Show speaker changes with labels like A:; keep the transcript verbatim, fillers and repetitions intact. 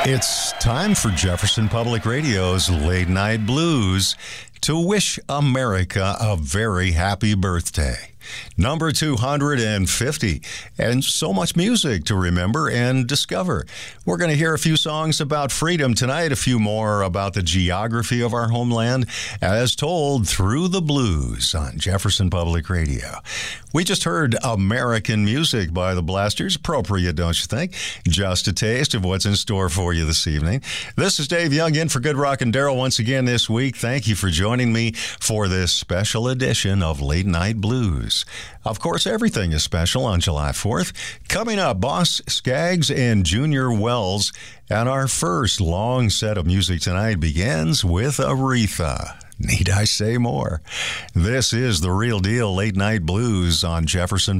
A: It's time for Jefferson Public Radio's Late Night Blues to wish America a very happy birthday. Number two hundred fifty, and so much music to remember and discover. We're going to hear a few songs about freedom tonight, a few more about the geography of our homeland, as told through the blues on Jefferson Public Radio. We just heard American Music by the Blasters. Appropriate, don't you think? Just a taste of what's in store for you this evening. This is Dave Young in for Good Rockin' Daryl once again this week. Thank you for joining me for this special edition of Late Night Blues. Of course, everything is special on July fourth. Coming up, Boss Skaggs and Junior Wells. And our first long set of music tonight begins with Aretha. Need I say more? This is the real deal Late Night Blues on Jefferson